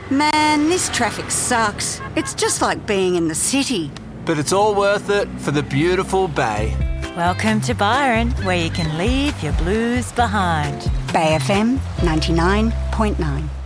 Man, this traffic sucks. It's just like being in the city. But it's all worth it for the beautiful bay. Welcome to Byron, where you can leave your blues behind. Bay FM 99.9.